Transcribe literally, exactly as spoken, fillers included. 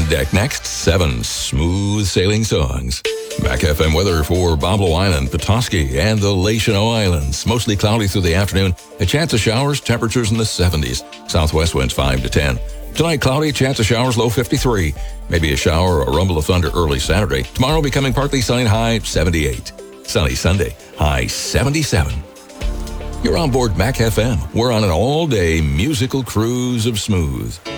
On deck next, seven smooth sailing songs. Mac F M weather for Boblo Island, Petoskey, and the Lachino Islands. Mostly cloudy through the afternoon. A chance of showers, temperatures in the seventies. Southwest winds five to ten. Tonight, cloudy, chance of showers, low fifty-three. Maybe a shower or a rumble of thunder early Saturday. Tomorrow, becoming partly sunny, high seventy-eight. Sunny Sunday, high seventy-seven. You're on board Mac F M. We're on an all-day musical cruise of smooth.